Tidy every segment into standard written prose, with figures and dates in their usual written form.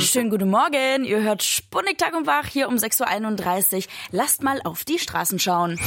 Schönen guten Morgen, ihr hört Sputnik Tag und Wach hier um 6.31 Uhr. Lasst mal auf die Straßen schauen.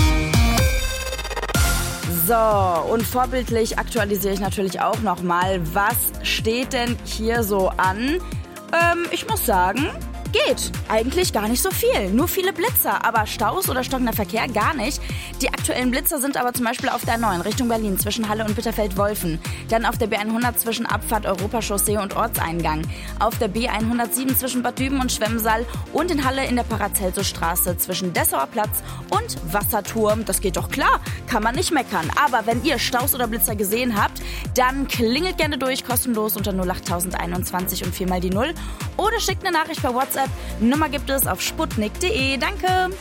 So, und vorbildlich aktualisiere ich natürlich auch nochmal, was steht denn hier so an? Ich muss sagen, geht eigentlich gar nicht so viel. Nur viele Blitzer, aber Staus oder stockender Verkehr gar nicht. Die aktuellen Blitzer sind aber zum Beispiel auf der 9 Richtung Berlin zwischen Halle und Bitterfeld-Wolfen. Dann auf der B100 zwischen Abfahrt Europachaussee und Ortseingang. Auf der B107 zwischen Bad Düben und Schwemmsaal und in Halle in der Paracelsus-Straße zwischen Dessauer Platz und Wasserturm. Das geht doch klar, kann man nicht meckern. Aber wenn ihr Staus oder Blitzer gesehen habt, dann klingelt gerne durch, kostenlos unter 08021 und 4 mal die 0 oder schickt eine Nachricht per WhatsApp. Nummer gibt es auf sputnik.de. Danke!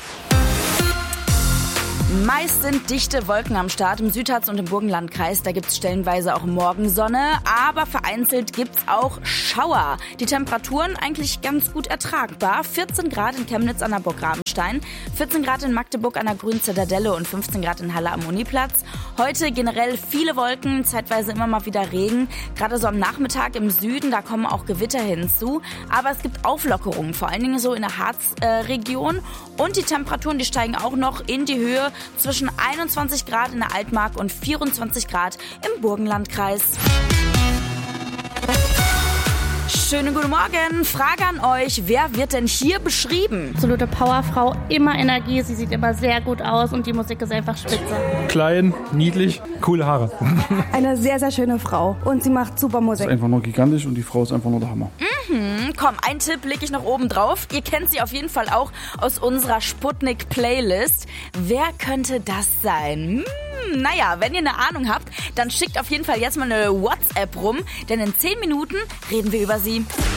Meist sind dichte Wolken am Start im Südharz und im Burgenlandkreis. Da gibt's stellenweise auch Morgensonne, aber vereinzelt gibt's auch Schauer. Die Temperaturen eigentlich ganz gut ertragbar. 14 Grad in Chemnitz an der Burg Rabenstein, 14 Grad in Magdeburg an der Grünen Zitadelle und 15 Grad in Halle am Uniplatz. Heute generell viele Wolken, zeitweise immer mal wieder Regen. Gerade so am Nachmittag im Süden, da kommen auch Gewitter hinzu. Aber es gibt Auflockerungen, vor allen Dingen so in der Harzregion. Und die Temperaturen, die steigen auch noch in die Höhe zwischen 21 Grad in der Altmark und 24 Grad im Burgenlandkreis. Schönen guten Morgen. Frage an euch, wer wird denn hier beschrieben? Absolute Powerfrau, immer Energie, sie sieht immer sehr gut aus und die Musik ist einfach spitze. Klein, niedlich, coole Haare. Eine sehr, sehr schöne Frau und sie macht super Musik. Ist einfach nur gigantisch und die Frau ist einfach nur der Hammer. Komm, einen Tipp lege ich noch oben drauf. Ihr kennt sie auf jeden Fall auch aus unserer Sputnik-Playlist. Wer könnte das sein? Naja, wenn ihr eine Ahnung habt, dann schickt auf jeden Fall jetzt mal eine WhatsApp rum, denn in 10 Minuten reden wir über sie.